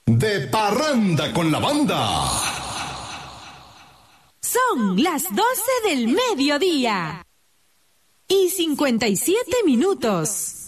de Parranda con la Banda. Son las 12 del mediodía y 57 minutos.